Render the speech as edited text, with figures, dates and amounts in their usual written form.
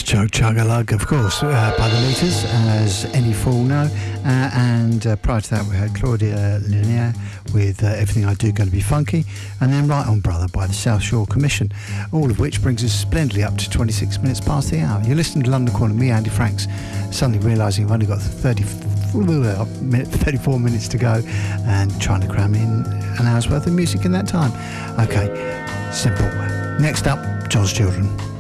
Chug Chug-a-Lug, of course, by the Meters, as any fool know. And prior to that, we had Claudia Linnea with Everything I Do Gonna Be Funky, and then Right On Brother by the South Shore Commission, all of which brings us splendidly up to 26 minutes past the hour. You're listening to London Calling, me, Andy Franks, suddenly realising I've only got 34 minutes to go and trying to cram in an hour's worth of music in that time. Okay, simple. Next up, John's Children.